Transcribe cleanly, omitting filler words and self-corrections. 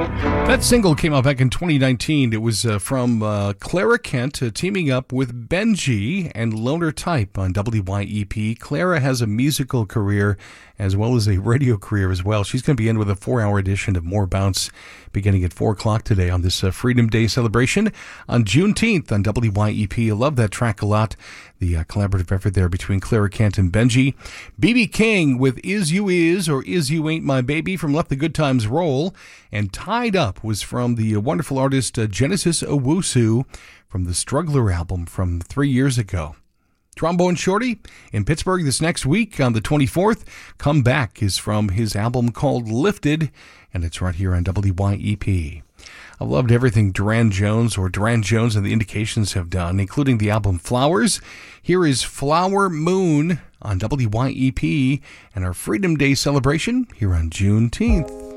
That single came out back in 2019. It was from Clara Kent teaming up with Benji and Loner Type on WYEP. Clara has a musical career as well as a radio career as well. She's going to be in with a 4-hour edition of More Bounce beginning at 4 o'clock today on this Freedom Day celebration on Juneteenth on WYEP. I love that track a lot. The collaborative effort there between Clara Kent and Benji. B.B. King with Is You Is or Is You Ain't My Baby from Let the Good Times Roll. And Tied Up was from the wonderful artist Genesis Owusu from the Struggler album from 3 years ago. Trombone Shorty in Pittsburgh this next week on the 24th. Come Back is from his album called Lifted, and it's right here on WYEP. I've loved everything Duran Jones and the Indications have done, including the album Flowers. Here is Flower Moon on WYEP and our Freedom Day celebration here on Juneteenth.